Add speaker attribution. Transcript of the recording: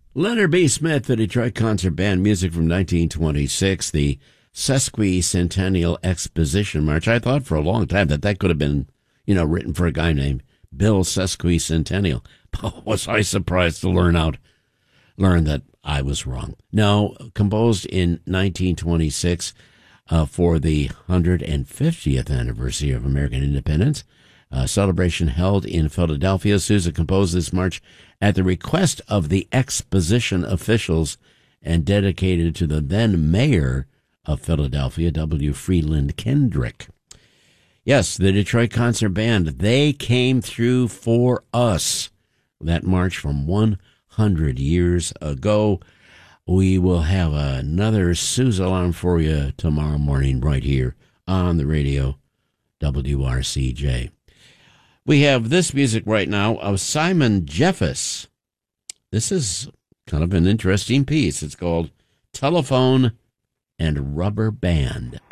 Speaker 1: Leonard B. Smith, the Detroit Concert Band, music from 1926, the Sesquicentennial Exposition March. I thought for a long time that could have been, written for a guy named Bill Sesquicentennial. But was I surprised to learn that I was wrong. No, composed in 1926 for the 150th anniversary of American independence. Celebration held in Philadelphia. Sousa composed this march at the request of the exposition officials and dedicated to the then mayor of Philadelphia, W. Freeland Kendrick. Yes, the Detroit Concert Band, they came through for us. That march from 100 years ago. We will have another Sousa alarm for you tomorrow morning right here on the radio, WRCJ. We have this music right now of Simon Jeffes. This is kind of an interesting piece. It's called Telephone and Rubber Band.